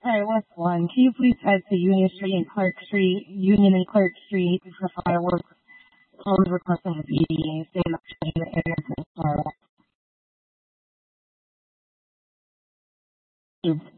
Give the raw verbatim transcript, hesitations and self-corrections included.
Hi, West One. Can you please head to Union Street and Clark Street, Union and Clark Street for fireworks? Calls requesting the B D A. Stay in the area for fireworks.